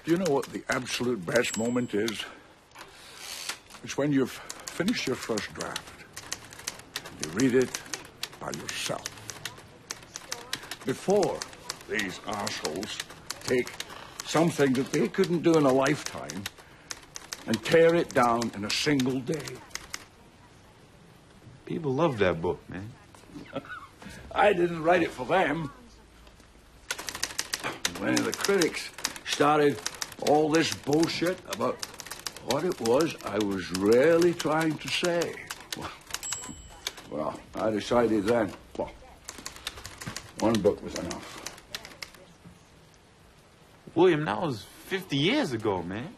You know what the absolute best moment is? It's when you've finished your first draft. You read it by yourself. Before these assholes take something that they couldn't do in a lifetime and tear it down in a single day. People love that book, man. I didn't write it for them. When the critics started all this bullshit about what it was I was really trying to say, well, I decided then, well, one book was enough. William, that was 50 years ago, man.